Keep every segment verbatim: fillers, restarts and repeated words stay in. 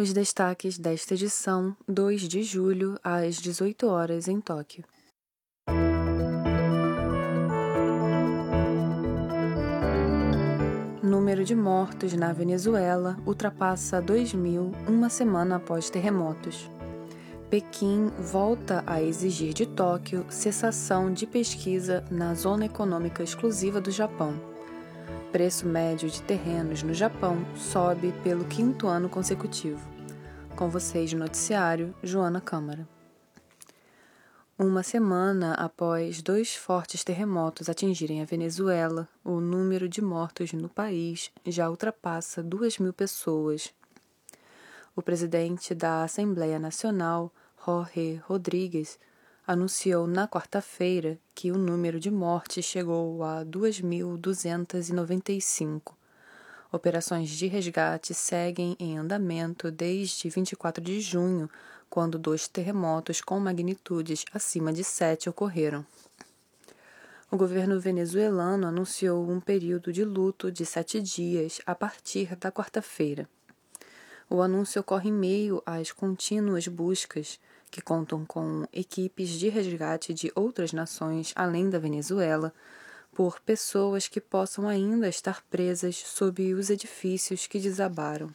Os destaques desta edição, dois de julho, às dezoito horas, em Tóquio. Número de mortos na Venezuela ultrapassa dois mil uma semana após terremotos. Pequim volta a exigir de Tóquio cessação de pesquisa na Zona Econômica Exclusiva do Japão. Preço médio de terrenos no Japão sobe pelo quinto ano consecutivo. Com vocês no noticiário, Joana Câmara. Uma semana após dois fortes terremotos atingirem a Venezuela, o número de mortos no país já ultrapassa duas mil pessoas. O presidente da Assembleia Nacional, Jorge Rodrigues, anunciou na quarta-feira que o número de mortes chegou a dois mil duzentos e noventa e cinco. Operações de resgate seguem em andamento desde vinte e quatro de junho, quando dois terremotos com magnitudes acima de sete ocorreram. O governo venezuelano anunciou um período de luto de sete dias a partir da quarta-feira. O anúncio ocorre em meio às contínuas buscas, que contam com equipes de resgate de outras nações além da Venezuela, por pessoas que possam ainda estar presas sob os edifícios que desabaram.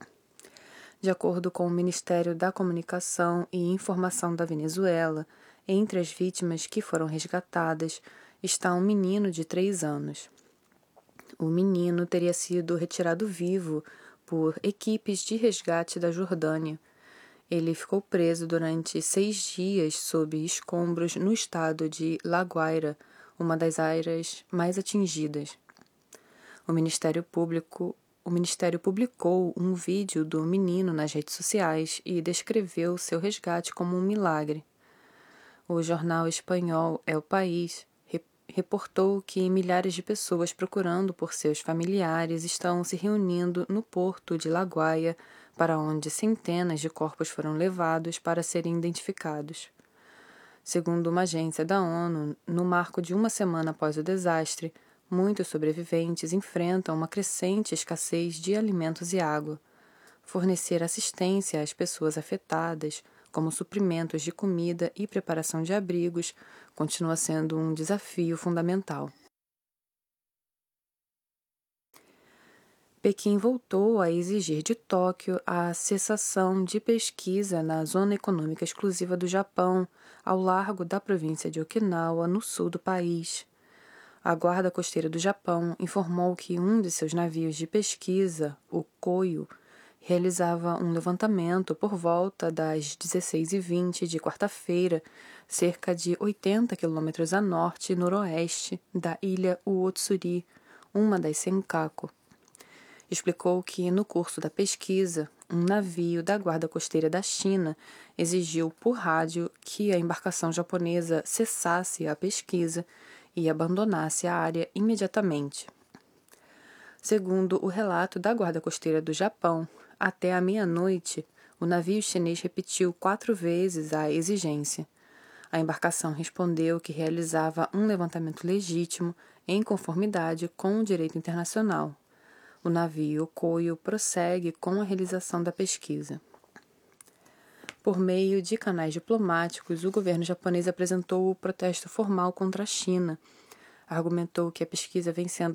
De acordo com o Ministério da Comunicação e Informação da Venezuela, entre as vítimas que foram resgatadas está um menino de três anos. O menino teria sido retirado vivo por equipes de resgate da Jordânia. Ele ficou preso durante seis dias sob escombros no estado de La Guaira, uma das áreas mais atingidas. O Ministério Público O Ministério publicou um vídeo do menino nas redes sociais e descreveu seu resgate como um milagre. O jornal espanhol El País reportou que milhares de pessoas procurando por seus familiares estão se reunindo no porto de La Guaira, para onde centenas de corpos foram levados para serem identificados. Segundo uma agência da ONU, no marco de uma semana após o desastre, muitos sobreviventes enfrentam uma crescente escassez de alimentos e água. Fornecer assistência às pessoas afetadas, como suprimentos de comida e preparação de abrigos, continua sendo um desafio fundamental. Pequim voltou a exigir de Tóquio a cessação de pesquisa na Zona Econômica Exclusiva do Japão, ao largo da província de Okinawa, no sul do país. A Guarda Costeira do Japão informou que um de seus navios de pesquisa, o Koyo, realizava um levantamento por volta das dezesseis e vinte de quarta-feira, cerca de oitenta quilômetros a norte e noroeste da ilha Uotsuri, uma das Senkaku. Explicou que, no curso da pesquisa, um navio da Guarda Costeira da China exigiu por rádio que a embarcação japonesa cessasse a pesquisa e abandonasse a área imediatamente. Segundo o relato da Guarda Costeira do Japão, até a meia-noite, o navio chinês repetiu quatro vezes a exigência. A embarcação respondeu que realizava um levantamento legítimo em conformidade com o direito internacional. O navio Koyo prossegue com a realização da pesquisa. Por meio de canais diplomáticos, o governo japonês apresentou o protesto formal contra a China. Argumentou que a pesquisa vem sendo